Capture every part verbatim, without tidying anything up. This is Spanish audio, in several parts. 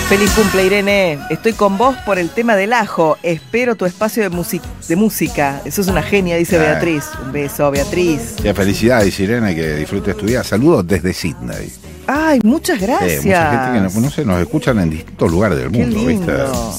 Feliz cumple, Irene. Estoy con vos por el tema del ajo. Espero tu espacio de, music- de música. Eso es una genia, dice Ay. Beatriz. Un beso, Beatriz. Qué felicidades, Irene, que disfrutes tu día. Saludos desde Sydney. Ay, muchas gracias. Eh, mucha gente que no, no sé, nos escuchan en distintos lugares del Qué mundo, lindo.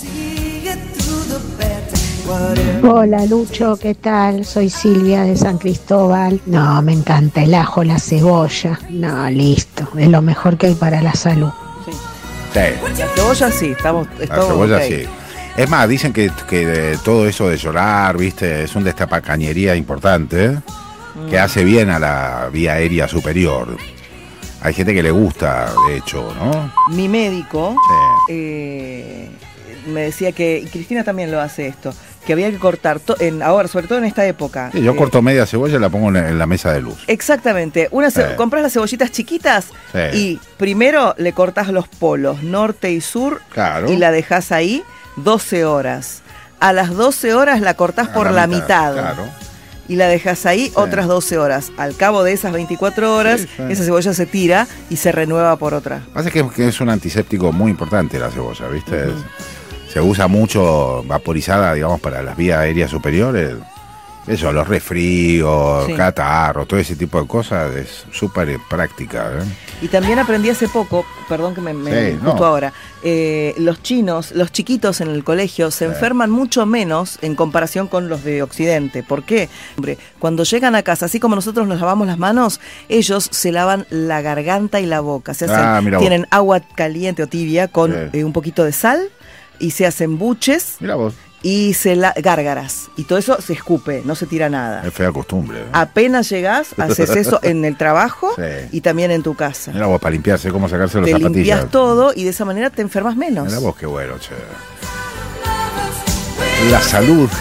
¿viste? Hola Lucho, ¿qué tal? Soy Silvia de San Cristóbal. No, me encanta el ajo, la cebolla. No, listo, es lo mejor que hay para la salud. Sí, La cebolla sí, estamos. la estamos cebolla ok. sí. Es más, dicen que, que de todo eso de llorar, viste, es un destapacañería importante, ¿eh? Mm. Que hace bien a la vía aérea superior. Hay gente que le gusta, de hecho, ¿no? Mi médico Sí. eh, me decía que, y Cristina también lo hace esto, que había que cortar, to- en, ahora, sobre todo en esta época. Sí, yo eh, corto media cebolla y la pongo en, en la mesa de luz. Exactamente. Una ce- Sí. compras las cebollitas chiquitas Sí. y primero le cortas los polos, norte y sur, Claro. y la dejas ahí doce horas. A las doce horas la cortás A por la, mitad. Claro. Y la dejas ahí otras doce horas. Al cabo de esas veinticuatro horas, Sí, sí. esa cebolla se tira y se renueva por otra. Pasa que, que es un antiséptico muy importante la cebolla, ¿viste? Es- se usa mucho vaporizada, digamos, para las vías aéreas superiores. Eso, los resfríos, Sí. catarro, todo ese tipo de cosas es súper práctica, ¿eh? Y también aprendí hace poco, perdón que me, me Sí, justo no. ahora, eh, los chinos, los chiquitos en el colegio se Sí. enferman mucho menos en comparación con los de Occidente. ¿Por qué? Hombre, cuando llegan a casa, así como nosotros nos lavamos las manos, ellos se lavan la garganta y la boca. Se hacen, Ah, mira vos. tienen agua caliente o tibia con Sí. eh, un poquito de sal y se hacen buches Mira vos, y se la, gárgaras. Y todo eso se escupe, no se tira nada. es fea costumbre, ¿eh? Apenas llegás, haces eso en el trabajo Sí. y también en tu casa. Mira vos, para limpiarse, cómo sacarse los Te zapatillas. limpias todo y de esa manera te enfermas menos. Mira vos, qué bueno, che. La salud